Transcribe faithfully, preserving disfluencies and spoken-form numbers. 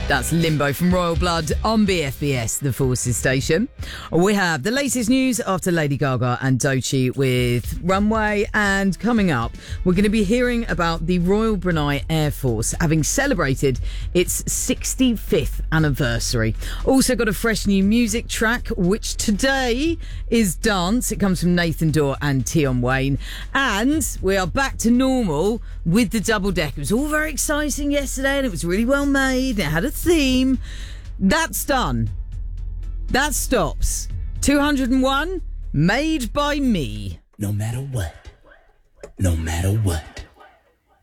That's Limbo from Royal Blood on B F B S, the Forces station. We have the latest news after Lady Gaga and Doechii with Runway, and coming up, we're going to be hearing about the Royal Brunei Air Force having celebrated its sixty-fifth anniversary. Also got a fresh new music track, which today is Dance. It comes from Nathan Dorr and Tion Wayne. And we are back to normal with the double deck. It was all very exciting yesterday and it was really well made. It had a theme. That's done. That stops. two hundred and one, made by me. No matter what. No matter what.